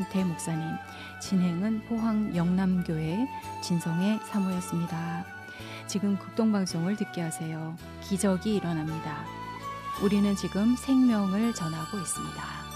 김용태 목사님, 진행은 포항 영남교회 진성의 사모였습니다. 지금 극동방송을 듣게 하세요. 기적이 일어납니다. 우리는 지금 생명을 전하고 있습니다.